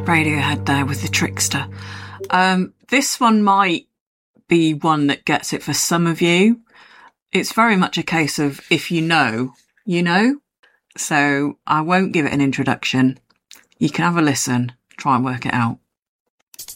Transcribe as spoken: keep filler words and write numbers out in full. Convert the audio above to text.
Radiohead there with The Trickster. Um, this one might be one that gets it for some of you. It's very much a case of if you know, you know. So I won't give it an introduction. You can have a listen, try and work it out.